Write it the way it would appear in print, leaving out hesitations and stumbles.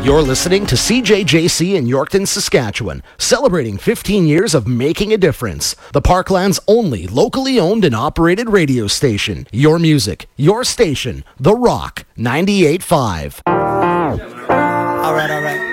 You're listening to CJJC in Yorkton, Saskatchewan, celebrating 15 years of making a difference. The Parkland's only locally owned and operated radio station. Your music, your station, The Rock 98.5. All right.